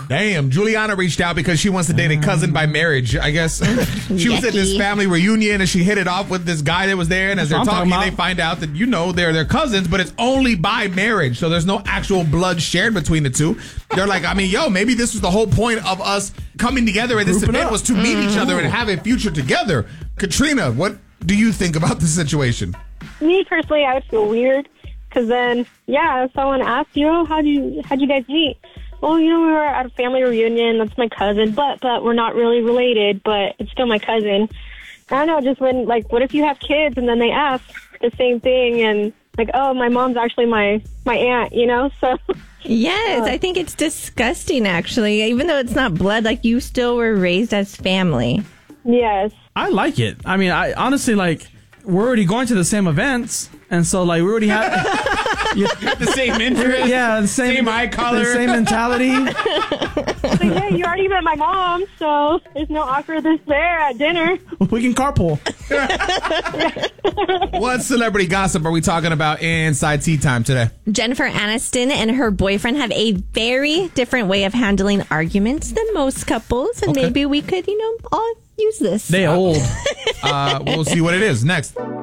Damn, Juliana reached out because she wants to date a cousin by marriage, I guess. She was at this family reunion and she hit it off with this guy that was there, and as they're talking, they find out that, they're cousins, but it's only by marriage, so there's no actual blood shared between the two. They're like, maybe this was the whole point of us coming together at this event was to meet each other and have a future together. Katrina, what do you think about the situation? Me personally, I would feel weird because then, if someone asks you, how'd you guys meet? Well, we were at a family reunion. That's my cousin, but we're not really related, but it's still my cousin. I don't know, just when, what if you have kids and then they ask the same thing and, my mom's actually my aunt, so... Yes, I think it's disgusting, actually. Even though it's not blood, you still were raised as family. Yes. I like it. I honestly, we're already going to the same events, and so, we already have... the same interest? Yeah, the same eye color. The same mentality. You already met my mom, so there's no awkwardness there at dinner. We can carpool. What celebrity gossip are we talking about inside Tea Time today? Jennifer Aniston and her boyfriend have a very different way of handling arguments than most couples, and maybe we could, all use this. They old. We'll see what it is next.